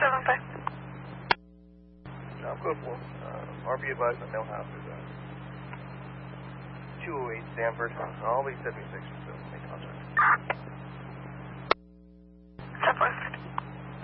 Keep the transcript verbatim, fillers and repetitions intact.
seven five. Job code four. Uh, R P advised on no hazard. Uh, two oh eight Stanford. I'll be seventy-six, so make contact.